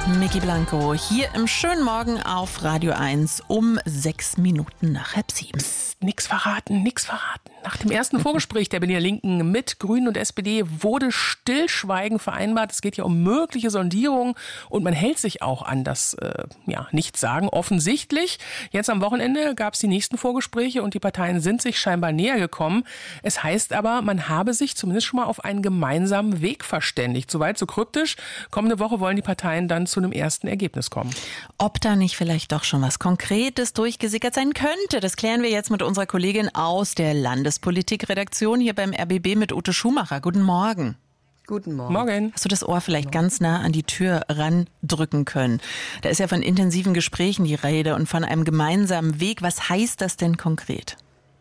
Micky Blanco hier im schönen Morgen auf Radio 1 um 6 Minuten nach 6:30. Nix verraten. Nach dem ersten Vorgespräch der Berliner Linken mit Grünen und SPD wurde Stillschweigen vereinbart. Es geht ja um mögliche Sondierungen und man hält sich auch an das Nichtsagen offensichtlich. Jetzt am Wochenende gab es die nächsten Vorgespräche und die Parteien sind sich scheinbar näher gekommen. Es heißt aber, man habe sich zumindest schon mal auf einen gemeinsamen Weg verständigt. Soweit so kryptisch. Kommende Woche wollen die Parteien dann zu einem ersten Ergebnis kommen. Ob da nicht vielleicht doch schon was Konkretes durchgesickert sein könnte, das klären wir jetzt mit unserer Kollegin aus der Landespolitikredaktion hier beim RBB mit Ute Schumacher. Guten Morgen. Guten Morgen. Morgen. Hast du das Ohr vielleicht ganz nah an die Tür randrücken können? Da ist ja von intensiven Gesprächen die Rede und von einem gemeinsamen Weg. Was heißt das denn konkret?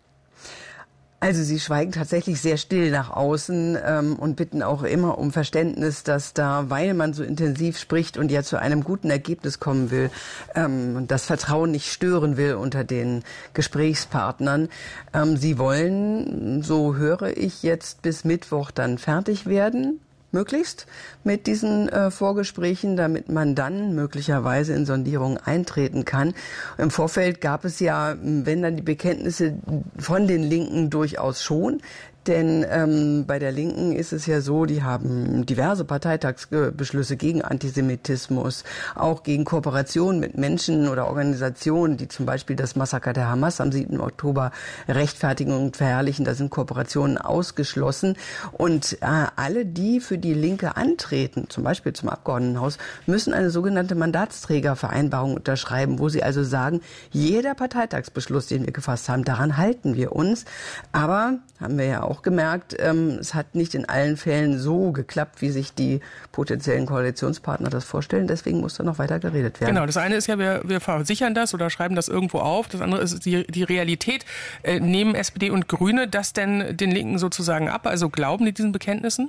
Also sie schweigen tatsächlich sehr still nach außen und bitten auch immer um Verständnis, dass da, weil man so intensiv spricht und ja zu einem guten Ergebnis kommen will, das Vertrauen nicht stören will unter den Gesprächspartnern. Sie wollen, so höre ich jetzt, bis Mittwoch dann fertig werden. Möglichst mit diesen Vorgesprächen, damit man dann möglicherweise in Sondierungen eintreten kann. Im Vorfeld gab es ja, wenn dann die Bekenntnisse von den Linken durchaus schon. Denn bei der Linken ist es ja so, die haben diverse Parteitagsbeschlüsse gegen Antisemitismus, auch gegen Kooperation mit Menschen oder Organisationen, die zum Beispiel das Massaker der Hamas am 7. Oktober rechtfertigen und verherrlichen. Da sind Kooperationen ausgeschlossen. Und alle, die für die Linke antreten, zum Beispiel zum Abgeordnetenhaus, müssen eine sogenannte Mandatsträgervereinbarung unterschreiben, wo sie also sagen, jeder Parteitagsbeschluss, den wir gefasst haben, daran halten wir uns. Aber, haben wir ja auch gemerkt, es hat nicht in allen Fällen so geklappt, wie sich die potenziellen Koalitionspartner das vorstellen. Deswegen muss da noch weiter geredet werden. Genau, das eine ist ja, wir versichern das oder schreiben das irgendwo auf. Das andere ist die Realität. Nehmen SPD und Grüne das denn den Linken sozusagen ab? Also glauben die diesen Bekenntnissen?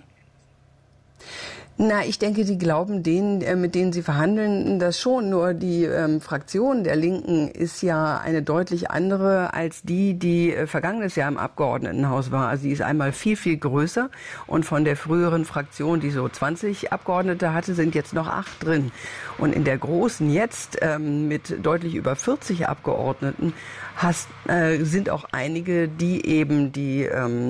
Na, ich denke, die glauben denen, mit denen sie verhandeln, das schon. Nur die Fraktion der Linken ist ja eine deutlich andere als die vergangenes Jahr im Abgeordnetenhaus war. Also die ist einmal viel, viel größer. Und von der früheren Fraktion, die so 20 Abgeordnete hatte, sind jetzt noch 8 drin. Und in der großen jetzt mit deutlich über 40 Abgeordneten sind auch einige, die eben die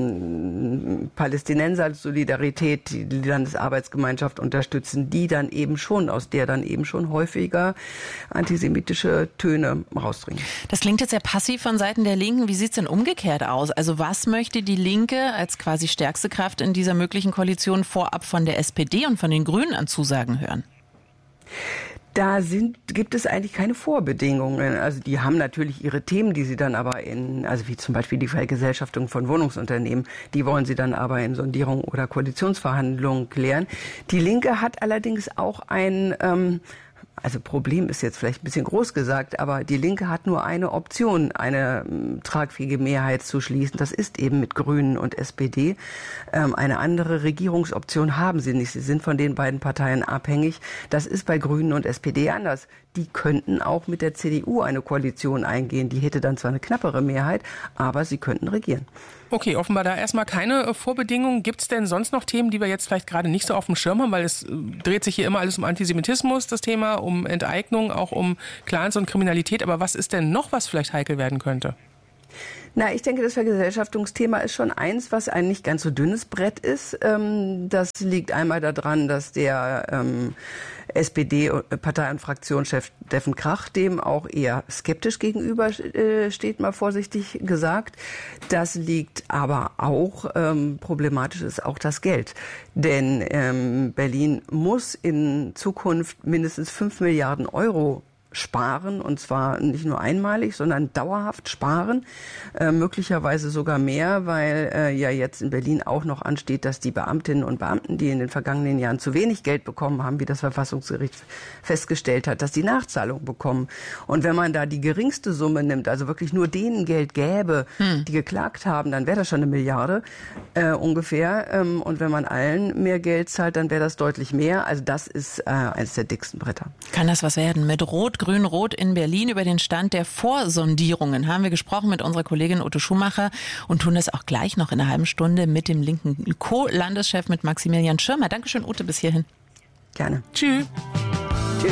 Palästinenser-Solidarität, die Landesarbeitsgemeinschaft unterstützen, aus der dann eben schon häufiger antisemitische Töne rausdringen. Das klingt jetzt sehr passiv von Seiten der Linken. Wie sieht's denn umgekehrt aus? Also was möchte die Linke als quasi stärkste Kraft in dieser möglichen Koalition vorab von der SPD und von den Grünen an Zusagen hören? Da gibt es eigentlich keine Vorbedingungen. Also die haben natürlich ihre Themen, die sie dann aber wie zum Beispiel die Vergesellschaftung von Wohnungsunternehmen, die wollen sie dann aber in Sondierung oder Koalitionsverhandlungen klären. Die Linke hat allerdings auch Problem ist jetzt vielleicht ein bisschen groß gesagt, aber die Linke hat nur eine Option, eine tragfähige Mehrheit zu schließen. Das ist eben mit Grünen und SPD. Eine andere Regierungsoption haben sie nicht. Sie sind von den beiden Parteien abhängig. Das ist bei Grünen und SPD anders. Die könnten auch mit der CDU eine Koalition eingehen. Die hätte dann zwar eine knappere Mehrheit, aber sie könnten regieren. Okay, offenbar da erstmal keine Vorbedingungen. Gibt es denn sonst noch Themen, die wir jetzt vielleicht gerade nicht so auf dem Schirm haben? Weil es dreht sich hier immer alles um Antisemitismus, das Thema, um Enteignung, auch um Clans und Kriminalität. Aber was ist denn noch, was vielleicht heikel werden könnte? Na, ich denke, das Vergesellschaftungsthema ist schon eins, was ein nicht ganz so dünnes Brett ist. Das liegt einmal daran, dass der SPD-Partei- und Fraktionschef Steffen Krach dem auch eher skeptisch gegenüber steht, mal vorsichtig gesagt. Das liegt aber auch, problematisch ist auch das Geld. Denn Berlin muss in Zukunft mindestens 5 Milliarden Euro sparen, und zwar nicht nur einmalig, sondern dauerhaft sparen, möglicherweise sogar mehr, weil jetzt in Berlin auch noch ansteht, dass die Beamtinnen und Beamten, die in den vergangenen Jahren zu wenig Geld bekommen haben, wie das Verfassungsgericht festgestellt hat, dass die Nachzahlung bekommen. Und wenn man da die geringste Summe nimmt, also wirklich nur denen Geld gäbe, die geklagt haben, dann wäre das schon 1 Milliarde ungefähr. Und wenn man allen mehr Geld zahlt, dann wäre das deutlich mehr. Also das ist eines der dicksten Bretter. Kann das was werden? Mit Grün-Rot in Berlin über den Stand der Vorsondierungen haben wir gesprochen mit unserer Kollegin Ute Schumacher und tun das auch gleich noch in einer halben Stunde mit dem linken Co-Landeschef, mit Maximilian Schirmer. Dankeschön, Ute, bis hierhin. Gerne. Tschüss.